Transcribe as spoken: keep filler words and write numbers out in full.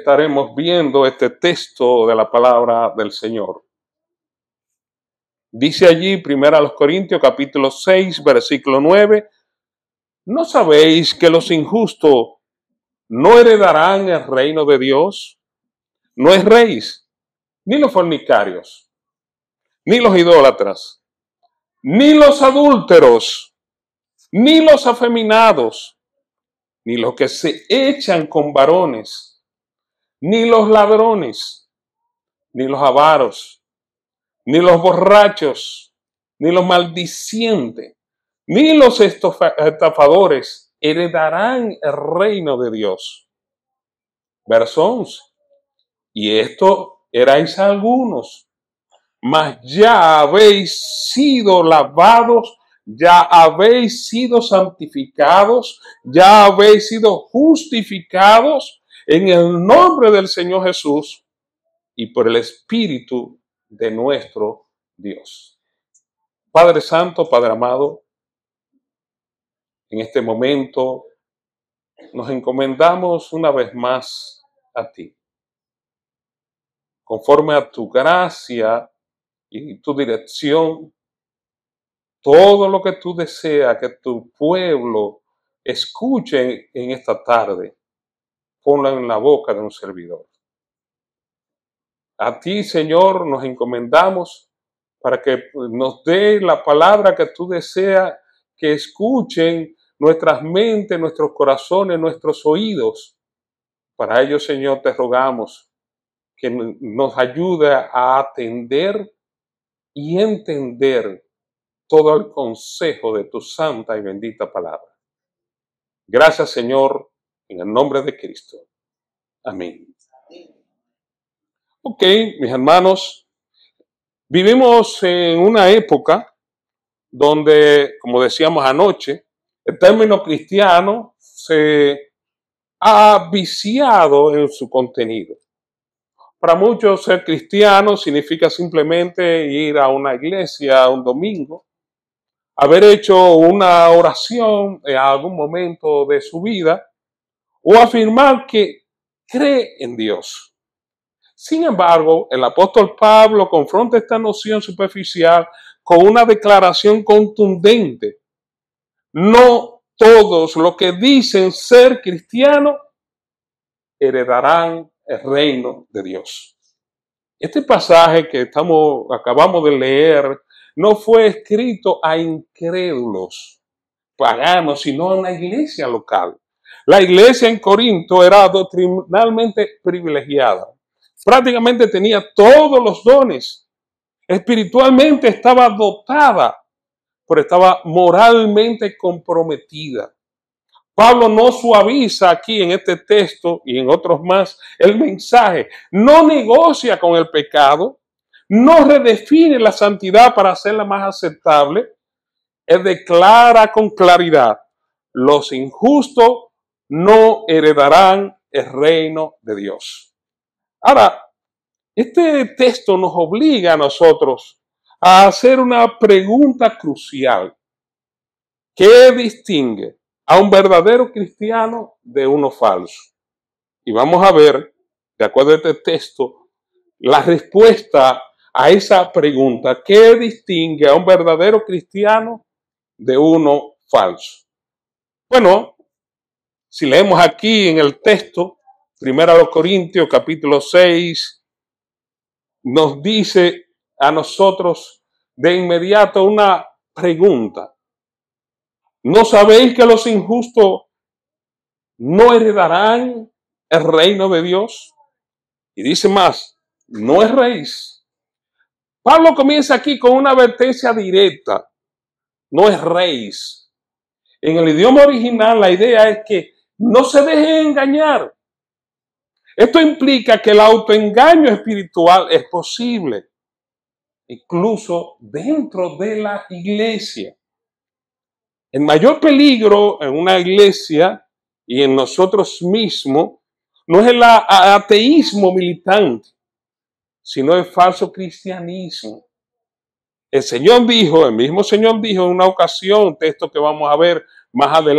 estaremos viendo este texto de la palabra del Señor. Dice allí, primero a los Corintios, capítulo seis, versículo nueve, ¿no sabéis que los injustos no heredarán el reino de Dios? No erréis, ni los fornicarios, ni los idólatras, ni los adúlteros, ni los afeminados, ni los que se echan con varones, ni los ladrones, ni los avaros, ni los borrachos, ni los maldicientes, ni los estafadores heredarán el reino de Dios. Verso once. Y esto erais algunos, mas ya habéis sido lavados, ya habéis sido santificados, ya habéis sido justificados en el nombre del Señor Jesús y por el Espíritu de nuestro Dios. Padre Santo, Padre amado, en este momento nos encomendamos una vez más a ti. Conforme a tu gracia y tu dirección, todo lo que tú deseas que tu pueblo escuche en esta tarde, ponlo en la boca de un servidor. A ti, Señor, nos encomendamos para que nos dé la palabra que tú deseas que escuchen nuestras mentes, nuestros corazones, nuestros oídos. Para ello, Señor, te rogamos que nos ayude a atender y entender todo el consejo de tu santa y bendita palabra. Gracias, Señor, en el nombre de Cristo. Amén. Ok, mis hermanos, vivimos en una época donde, como decíamos anoche, el término cristiano se ha viciado en su contenido. Para muchos ser cristiano significa simplemente ir a una iglesia un domingo, haber hecho una oración en algún momento de su vida o afirmar que cree en Dios. Sin embargo, el apóstol Pablo confronta esta noción superficial con una declaración contundente. No todos los que dicen ser cristianos heredarán el reino de Dios. Este pasaje que estamos, acabamos de leer no fue escrito a incrédulos paganos, sino a una iglesia local. La iglesia en Corinto era doctrinalmente privilegiada. Prácticamente tenía todos los dones. Espiritualmente estaba dotada, pero estaba moralmente comprometida. Pablo no suaviza aquí en este texto y en otros más el mensaje. No negocia con el pecado, no redefine la santidad para hacerla más aceptable. Él declara con claridad: los injustos no heredarán el reino de Dios. Ahora, este texto nos obliga a nosotros a hacer una pregunta crucial. ¿Qué distingue a un verdadero cristiano de uno falso? Y vamos a ver, de acuerdo a este texto, la respuesta a esa pregunta. ¿Qué distingue a un verdadero cristiano de uno falso? Bueno, si leemos aquí en el texto, primero a los Corintios, capítulo seis, nos dice a nosotros de inmediato una pregunta. ¿No sabéis que los injustos no heredarán el reino de Dios? Y dice más, no erréis. Pablo comienza aquí con una advertencia directa. No erréis. En el idioma original la idea es que no se dejen engañar. Esto implica que el autoengaño espiritual es posible, incluso dentro de la iglesia. El mayor peligro en una iglesia y en nosotros mismos no es el ateísmo militante, sino el falso cristianismo. El Señor dijo, el mismo Señor dijo en una ocasión, texto que vamos a ver más adelante,